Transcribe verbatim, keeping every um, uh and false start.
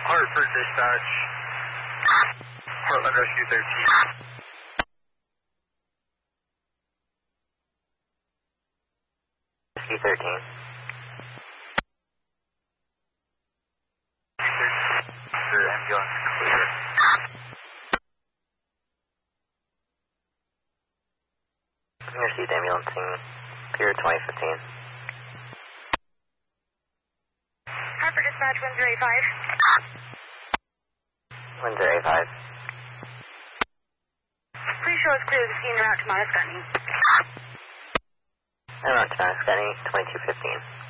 Hartford Dispatch. Heartland Rescue thirteen. Rescue thirteen. The ambulance clear. You received ambulance scene clear twenty fifteen. Hartford Dispatch one zero eight five. one zero eight five. Please show us clear the scene route to Montescutney. I'm out to Montescutney, twenty-two fifteen.